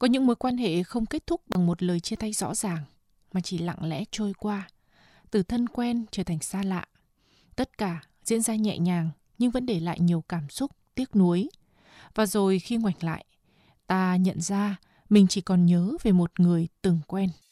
Có những mối quan hệ không kết thúc bằng một lời chia tay rõ ràng, mà chỉ lặng lẽ trôi qua, từ thân quen trở thành xa lạ. Tất cả diễn ra nhẹ nhàng nhưng vẫn để lại nhiều cảm xúc, tiếc nuối. Và rồi khi ngoảnh lại, ta nhận ra mình chỉ còn nhớ về một người từng quen.